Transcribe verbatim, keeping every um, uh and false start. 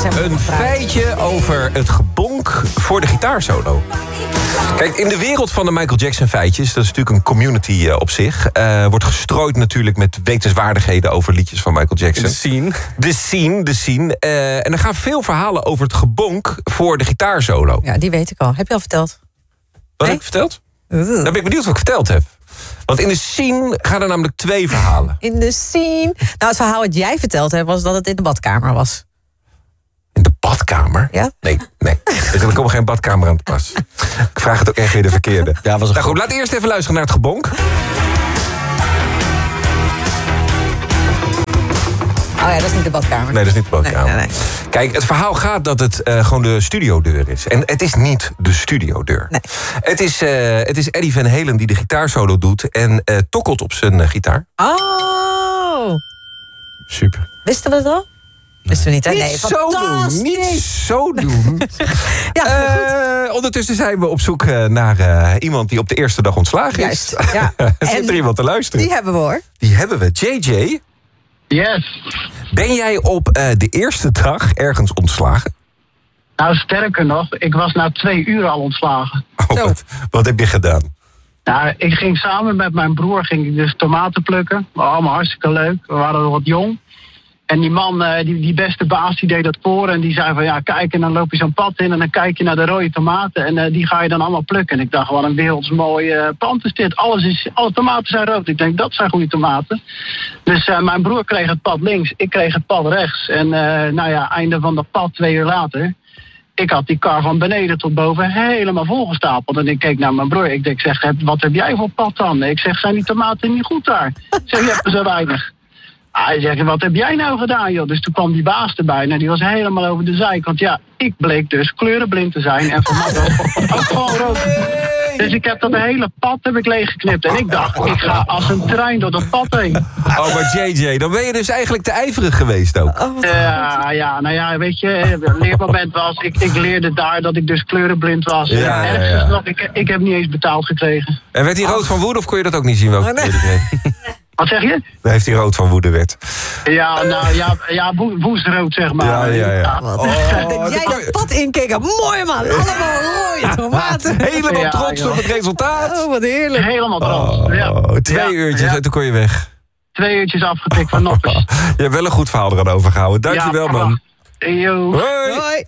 Een feitje over het gebonk voor de gitaarsolo. Kijk, in de wereld van de Michael Jackson feitjes, dat is natuurlijk een community uh, op zich, uh, wordt gestrooid natuurlijk met wetenswaardigheden over liedjes van Michael Jackson. De scene. De scene, de scene. Uh, en er gaan veel verhalen over het gebonk voor de gitaarsolo. Ja, die weet ik al. Heb je al verteld? Wat Nee? heb ik verteld? Uh. Dan ben ik benieuwd wat ik verteld heb. Want in de scene gaan er namelijk twee verhalen. In de scene. Nou, het verhaal wat jij verteld hebt was dat het in de badkamer was. In de badkamer? Ja? Nee, nee. Er komt geen badkamer aan te pas. Ik vraag het ook echt weer de verkeerde. Ja, was een nou goed, laat eerst even luisteren naar het gebonk. Oh ja, dat is niet de badkamer. Nee, dat is niet de badkamer. Nee, nee, nee. Kijk, het verhaal gaat dat het uh, gewoon de studiodeur is. En het is niet de studiodeur. Nee. Het is, uh, het is Eddie Van Halen die de gitaarsolo doet en uh, tokkelt op zijn uh, gitaar. Oh! Super. Wisten we het al? Wisten we niet, hè? Niet Nee, zo doen, niet zo doen. Ja, uh, ondertussen zijn we op zoek uh, naar uh, iemand die op de eerste dag ontslagen Juist, is. ja. Zit En er iemand te luisteren? die hebben we, hoor. Die hebben we. J J, Yes. ben jij op uh, de eerste dag ergens ontslagen? Nou, sterker nog, ik was na twee uur al ontslagen. Oh, Zo. wat, wat heb je gedaan? Nou, ik ging samen met mijn broer ging ik dus tomaten plukken. Allemaal hartstikke leuk. We waren nog wat jong. En die man, eh, die, die beste baas, die deed dat voor. En die zei van, ja, kijk, en dan loop je zo'n pad in. En dan kijk je naar de rode tomaten. En uh, die ga je dan allemaal plukken. En ik dacht, wat een wereldsmooi uh, pand is dit. Alles is, alle tomaten zijn rood. Ik denk, dat zijn goede tomaten. Dus uh, mijn broer kreeg het pad links. Ik kreeg het pad rechts. En uh, nou ja, einde van dat pad, twee uur later. Ik had die kar van beneden tot boven helemaal volgestapeld. En ik keek naar mijn broer. Ik denk, zeg, wat heb jij voor pad dan? Ik zeg, zijn die tomaten niet goed daar? Ik zeg, je hebt er zo weinig. Hij zegt, wat heb jij nou gedaan, joh? Dus toen kwam die baas erbij en die was helemaal over de zijk. Want ja, ik bleek dus kleurenblind te zijn. En voor mij was ook gewoon rood. Dus ik heb dat hele pad heb ik leeggeknipt. En ik dacht, ik ga als een trein door dat pad heen. Oh, maar J J, dan ben je dus eigenlijk te ijverig geweest ook. Oh, wat Ja, ja, nou ja, weet je, het leermoment was, ik, ik leerde daar dat ik dus kleurenblind was. Ja, en ja, ergens ja. nog, ik, ik heb niet eens betaald gekregen. En werd hij rood van woede of kon je dat ook niet zien welke Oh, nee. kleur die kreeg? Wat zeg je? Dan heeft hij rood van woede werd. Ja, nou ja, ja woe- woestrood zeg maar. Ja, ja, ja. wat. Oh, dat dan jij kon je- dat pad inkeken. Mooi, man. Allemaal rode tomaten. Helemaal Ja, trots joh. op het resultaat. Oh, wat heerlijk. Helemaal trots. Oh, ja. twee Ja, uurtjes ja. en toen kon je weg. Twee uurtjes afgetikt van nog eens. Je hebt wel een goed verhaal eraan overgehouden. Dankjewel, Ja, man. Yo. Hoi. Hoi.